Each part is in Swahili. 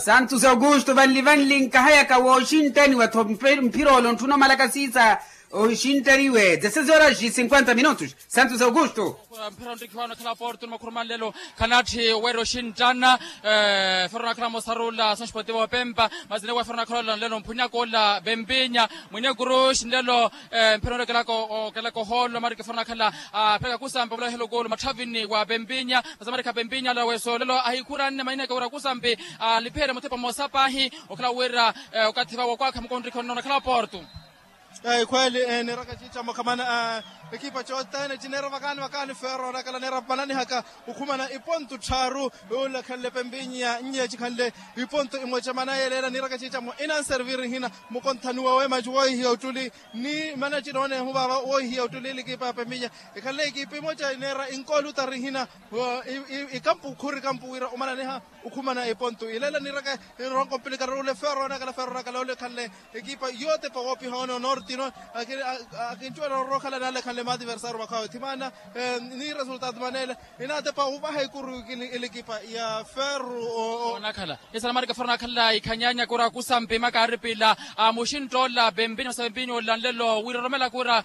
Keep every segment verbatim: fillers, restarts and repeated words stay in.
Santos Augusto vanli vanli nkahaya ka Washington wa top mpiro lontuno malakasisa Oxinteriwe, dezesseis horas e cinquenta minutos. Santos Augusto. Mpira ndikiwana kala porto makuruma lelo kanati wero shintana eh ferna kala mosarula sonspoti wa Pemba mazine wa ferna kala lelo mpunya kola Bembinya mwenye gurush lelo mpira kala ko kala ko holo marike ferna kala peka kusamba bula helo gol mathavini wa Bembinya mazamarika Bembinya la weso lelo ahikuranne maine ka ura kusambe lipere motepa mosapahi okala wera okathiva wa kwakha mkondi kono kala porto. Ai kweli ni raka chicha makamana ekipa chota ne jinera vakani vakani ferro rakala nera banani haka ukhumana iponto tharu ola khalle Pembinya nye chikhalle iponto imocha mana yelela ni raka chicha mo ina servir hina mo konthanu wa majwo hi utuli ni mana chidone hu baba o hi utuli likipa Pembinya ekhalle ekipa imocha nera inkolu tarihina ikampu khuri kampu ira umana neha ukhumana iponto ilela ni raka ro komplika role ferro rakala ferro rakala ole khalle ekipa yote pagopi hono nortino akinchwa ro khala nale khalle ma adversario makao timana ni resultado manela inate pa uba haikuru ile ekipa ya ferro nakhala isala marika ferro nakhala ikhanyanya kura kusambe makari pila mushin dola Bembinya sabinyo landelo wiromela kura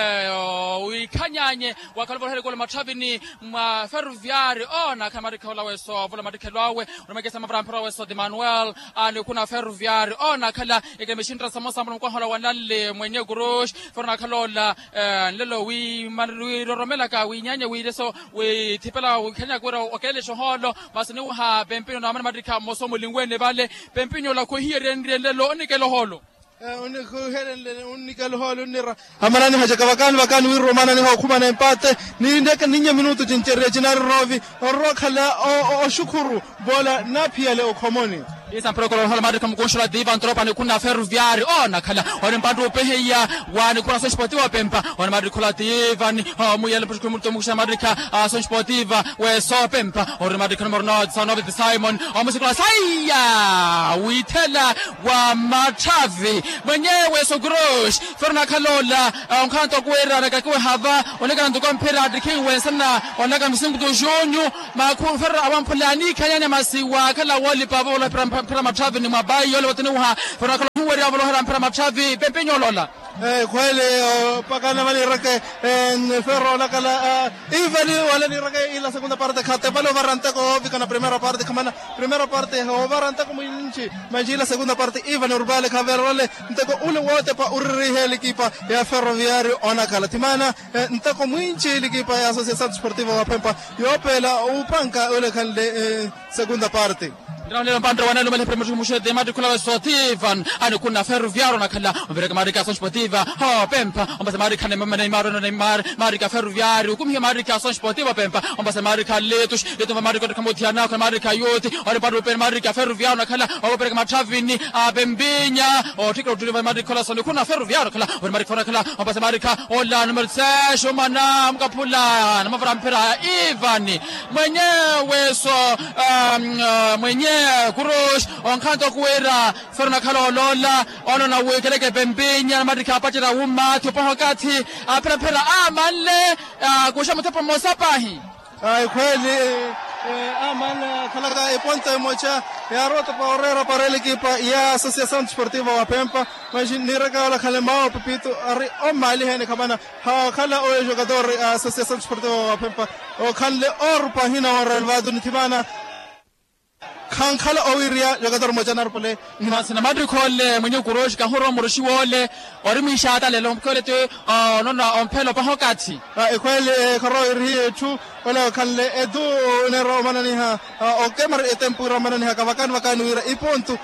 ikhanyanye wakhalvo hele kole mathavini ma ferroviari ona kamarika hola weso vola matikhelwawe unomekesa mavrampira weso de Manuel ani kuna ferroviari ona khala ikemeshintra samosa mko hola wanalle mwenye gurush ferro nakhalola lelo wi manwi romela ka wi nyanya wi leso wi thipela wi khanya kura okele shoholo basini ha Bembinya na matrika mosomo lingwene bale Bembinya la ko hiere ndelo onikelo holo uni kuhele unikelo holo nira amanani haja kavakani vakani wi romana ni hokhumana empate ni ndeka ninye minuto tintere jinari rovi rokhala o shukuru bola napia le okhomoni isa prokolo hola matrika mkonshula diva ntropa ni kuna ferroviari ona khala ona mpando peheya wani kuna so sportiva Pemba ona matrika diva ni muyele pushku multo muksha matrika so sportiva we so Pemba ona matrika morno sonovi de Simon omusikula saya withela wa Mathavi mwenyewe so grosh ferna khalola onkanto kwera nakakwe hava oneka nduko mpira adrikiwe sana oneka msingu do jonyo makhu ferra abampulani khanyanya masiwa khala wali pabola mpira Mathavi ni mabai yole watinuha ferna khalo huweri abolo mpira Mathavi Bembinya lola eh kwele pakana mali rake en ferro la kala even wala ni rake ila segunda parte khate balo varanta ko vikana primera parte kamana primera parte ho varanta ko minchi majila segunda parte even urbale khaverole ntako ule wote pa urri hele kipa ya ferroviario ona kala timana ntako minchi likipa ya Associação Desportiva wa Pemba yopela upanka ule kale segunda parte Ndalo mpandra wanalo mele premier mushe de matrikula sportiva ani kuna ferroviario nakhala mbereka marika sportiva ho Pemba ombase marika ne mama Neymar no Neymar marika ferroviario kumhe marika sportiva Pemba ombase marika letus leto marika kamotiana ka marika yote ore padu per marika ferroviario nakhala obereka Mathavini Bembinya o tikro tuliva marika so kuna ferroviario khala ore marika nakhala ombase marika ola number six omana mkapula na mavrampira Ivani mwenyewe so mwenye kurush onkanto kuwera ferna khalo lola ono na wekeleke Bembinya matrika apatira uma thopo hakati apera pera amale kusha mtepo mosapahi ai kweli amana khala iponto mocha ya roto paorera para el equipo ya Associação Desportiva wa Pemba mas niraga la khala mao pepito ari o mali hene khamana ha khala o jogador Associação Desportiva wa Pemba o khalle or pahina or relvado nitimana khankhala owiria jogador mojanar pole masina matrikole mwenye kurosh ka horo moroshi wole ori mishata lelo mkhole te no na ompelo pa hokati ekwele kharo iri chu wala khalle edu ne romanani ha o kemar etempura manani ha kavakan vakan wira ipontu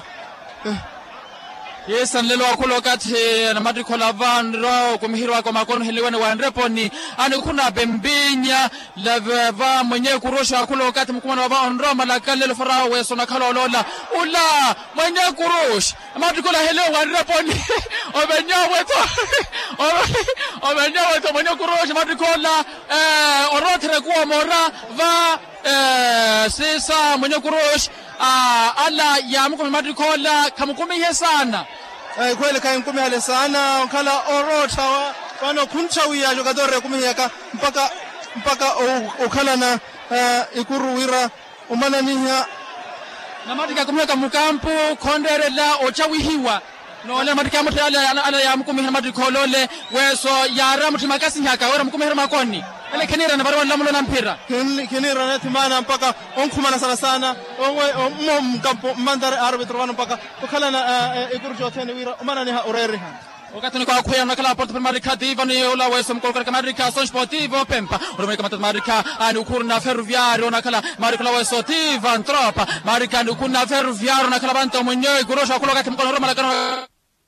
yesan lelo akulo kathi na matrikola vanro kumhirwa kwa makono heliwane wa reponi ani kuna Bembinya lava mwenye kurosha akulo kathi mkumana wa vanro malaka lelo faraha weso na khalo lola ula mwenye kurosh matrikola helo wa reponi obenya weto obenya weto mwenye kurosh matrikola eh orotre kwa mora va eh sisa mwenye kurosh ala ya mko matrikola kamkumi hesana eh kweli kai mkumi hale sana kala orota wana kunchawi ya jogador kumiyaka mpaka mpaka ukala na ikuru wira umana niya na madika kumeka mukampu konderela ochawihiwa no le madika mutala ana ya mkumihira madikolole weso yara mutimakasi nyaka ora mkumihira makoni ele kenira na barwa lamulo na mpira kenira na timana mpaka onkhumana sana sana onwe mom kampo mandare arbitro wana mpaka kokhala na igurjo tene wira umana ni ha urere wakati ni kwa kuya na kala porto primarika divani ola weso mkolka kamarika son sportivo pempa urumeka matat marika ani ukurna ferroviario na kala marika weso tivan tropa marika ni ukurna ferroviario na kala banto mwenyewe gurosha kuloka timkono roma la kana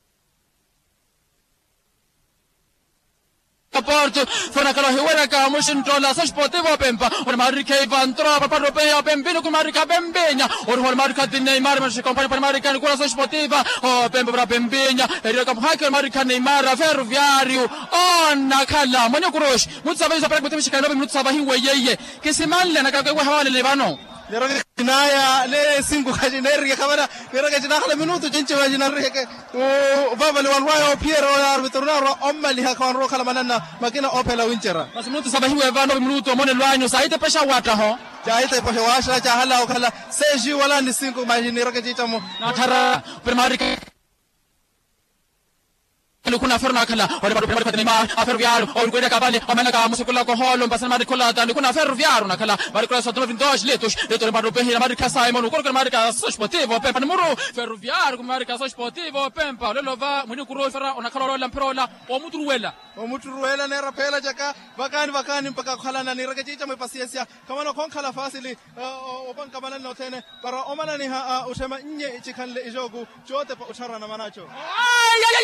Porto fona kala hiwera ka mushin tola sa sportivo pempa or marika ivan tropa parlo pe pembino ku marika bembenya or hol marika di Neymar mas compagno per marika ni kula sa sportiva o pempa para bembenya ero ka hacker marika Neymar ferroviario on kala monyo kurosh mutsabaiza para kutemshi kana mutsabahi weyeye kisimalle na ka kwa hawale lebano Neraga kinaya le cinco kaji neriga kamera neraga jina khala minuto jinche wajina reke o baba le wanwayo Piero arbitronaro omma li hakon ro khala manana makina opela winchera bas minuto sabahi wevano minuto mone lwanyo saite pesha wata ho jaite pesha washa cha hala o khala seji wala ni cinco maji neraga jitamo na thara per marika kuna ferna kala wale bado primari kwa Neymar aferviaro au kwenda kabali amena kama musikula ko holo mbasa mari kola tani kuna ferviaro na kala bari kwa soto vindosh letos letos bado pe mari ka Simon ko mari ka sportivo pempa numero ferviaro mari ka sportivo pempa lelo va muni kuro ferra ona kala la perola o mutruwela o mutruwela ne rapela jaka bakani bakani mpaka khala na niraga chicha me paciencia kama no kon khala fasili o ban kama no tene para omana ni ha utema nye chikhanle ijogu chote pa uthara na manacho ay